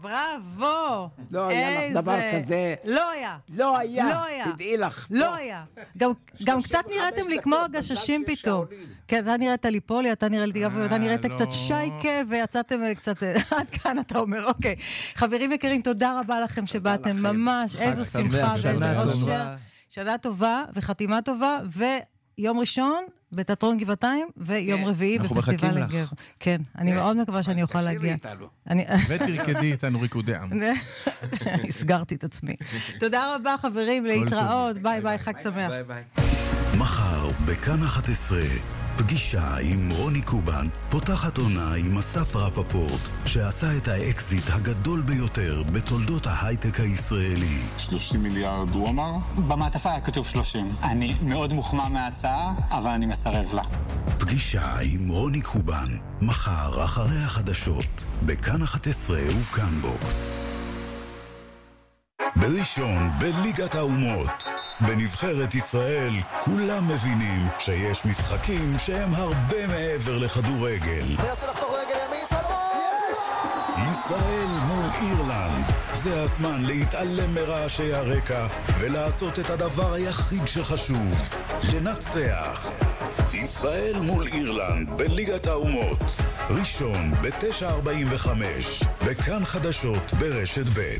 בראבו. לא היה לך דבר כזה. לא היה. לא היה. תדעי לך. לא היה. גם קצת נראיתם לי כמו הגששים פתאום. כן, אתה נראית לי פולי, אתה נראית לי גבי, ואתה נראית קצת שייקה, ויצאתם קצת... עד כאן אתה אומר, אוקיי. חברים יקרים, תודה רבה לכם שבאתם. ממש, איזו שמחה ואיזה אושר. שנה טובה וחתימה טובה, ויום ראשון בתיאטרון גבעתיים, ויום רביעי בפסטיבל הגב. כן, אני מאוד מקווה שאני אוכל להגיע. ותרקדי איתנו ריקודי עם. הסגרתי את עצמי. תודה רבה חברים, להתראות. ביי ביי, חג שמח. מחר בכאן 11 פגישה עם רוני קובן פותחת עונה עם אסף רפפורט שעשה את האקזיט הגדול ביותר בתולדות ההייטק הישראלי. 30 מיליארד הוא אמר? במעטפה היה כתוב 30. אני מאוד מוחמא מההצעה, אבל אני מסרב לה. פגישה עם רוני קובן מחר אחרי החדשות בכאן 11 ובכאן בוקס. בראשון בליגת האומות בנבחרת ישראל כולם מבינים שיש משחקים שהם הרבה מעבר לכדורגל. ישראל מול אירלנד, זה הזמן להתעלם מרעשי הרקע ולעשות את הדבר היחיד שחשוב, לנצח. ישראל מול אירלנד בליגת האומות, ראשון ב-9:45 בכאן חדשות ברשת ב'.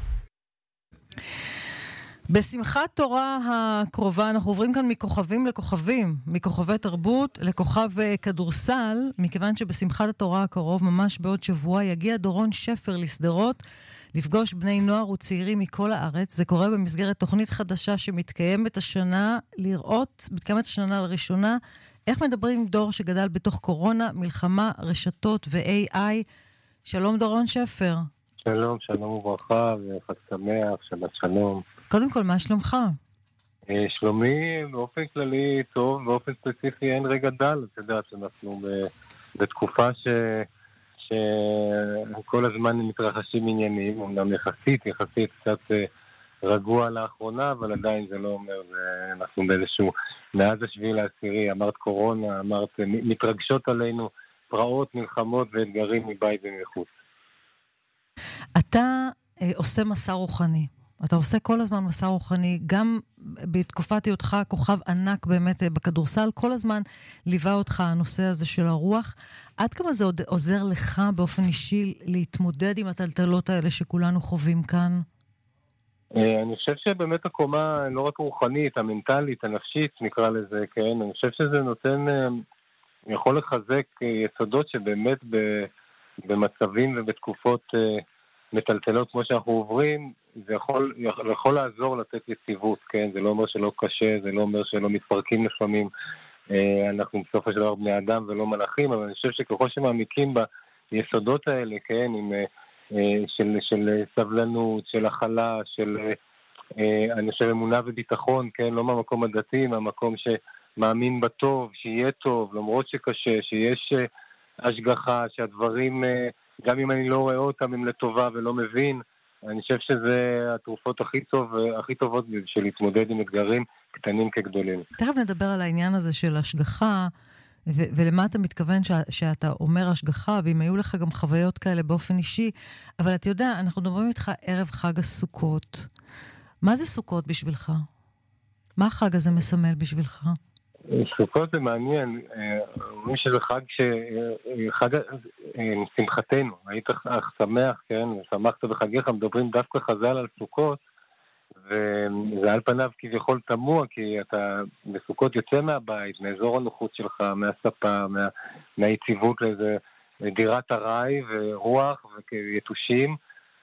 בשמחת תורה הקרובה אנחנו עוברים כאן מכוכבים לכוכבים, מכוכבי תרבות לכוכב כדורסל, מכיוון שבשמחת התורה הקרוב, ממש בעוד שבוע, יגיע דורון שפר לסדרות, לפגוש בני נוער וצעירים מכל הארץ. זה קורה במסגרת תוכנית חדשה שמתקיימת השנה, מתקיימת השנה לראשונה, איך מדברים עם דור שגדל בתוך קורונה, מלחמה, רשתות ו-AI. שלום דורון שפר. שלום, שלום וברכה, וחג שמח, שבת שלום. קודם כל, מה שלומך? שלומי באופן כללי טוב, באופן ספציפי אין רגע דל. אתה יודע שאנחנו בתקופה שכל הזמן מתרחשים עניינים, אומנם יחסית קצת רגוע לאחרונה, אבל עדיין זה לא אומר, אנחנו באיזשהו, מאז 7/10, אמרת קורונה, אמרת מתרגשות עלינו פרעות, מלחמות ואתגרים מבית ומחוץ. אתה עושה מסע רוחני. אתה עושה כל הזמן מסע רוחני, גם בתקופת היותך כוכב ענק באמת בכדורסל, כל הזמן ליווה אותך הנושא הזה של הרוח. עד כמה זה עוזר לך באופן אישי להתמודד עם הטלטלות האלה שכולנו חווים כאן? אני חושב שבאמת הקומה, לא רק רוחנית, המנטלית, הנפשית, נקרא לזה, כן? אני חושב שזה נותן, יכול לחזק יסודות שבאמת במצבים ובתקופות מטלטלות כמו שאנחנו עוברים, זה יכול לעזור לתת יציבות, כן? זה לא אומר שלא קשה, זה לא אומר שלא מתפרקים לפעמים. אנחנו בסוף של דבר בני אדם ולא מלאכים, אבל אני חושב שככל שמעמיקים ביסודות האלה, כן? של סבלנות, של הכלה, של אני חושב אמונה וביטחון, כן? לא מהמקום הדתי, מהמקום שמאמין בטוב, שיהיה טוב, למרות שקשה, שיש השגחה, שהדברים, גם אם אני לא רואה אותם, הם לטובה ולא מבין, אני חושב שזה התרופות הכי טובות של להתמודד עם אתגרים קטנים כגדולים. תכף נדבר על העניין הזה של השגחה, ולמה אתה מתכוון שאתה אומר השגחה, ואם היו לך גם חוויות כאלה באופן אישי, אבל אתה יודע, אנחנו מדברים איתך ערב חג הסוכות. מה זה סוכות בשבילך? מה החג הזה מסמל בשבילך? סוכות זה מעניין, אומרים שזה חג שמחתנו, היית שמח, כן, ושמחת בחגיך, מדברים דווקא חז"ל על סוכות, וזה על פניו כביכול תמוה, כי אתה בסוכות יוצא מהבית, מאזור הנוחות שלך, מהספה, מהיציבות לאיזה דירת ארעי ורוח ויתושים,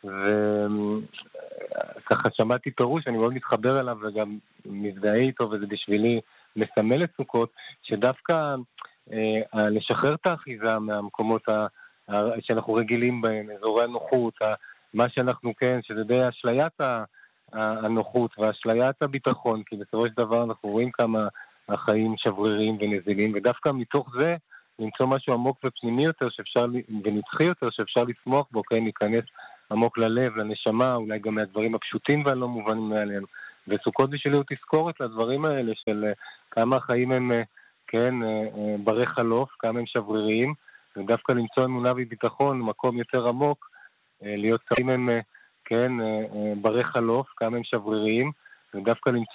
וככה שמעתי פירוש, אני מאוד מתחבר אליו וגם מזדהה איתו, וזה בשבילי מסמל את סוכות, שדווקא לשחרר את האחיזה מהמקומות שאנחנו רגילים בהם, אזורי הנוחות, מה שאנחנו כן, שזה די אשליית הנוחות ואשליית הביטחון, כי בסופו של דבר אנחנו רואים כמה החיים שברירים ונזילים, ודווקא מתוך זה למצוא משהו עמוק ופנימי יותר ונצחי יותר שאפשר לצמוח בו, כן, להיכנס עמוק ללב, לנשמה, אולי גם מהדברים הפשוטים והלא מובנים מעלינו. וסוכות בשבילי הוא תזכורת לדברים האלה של כמה החיים הם, כן, ברי חלוף, כמה הם שבריריים, ודווקא למצוא אמונה וביטחון, מקום יותר עמוק, להיות שרים הם, כן, ברי חלוף, כמה הם שבריריים, ודווקא למצוא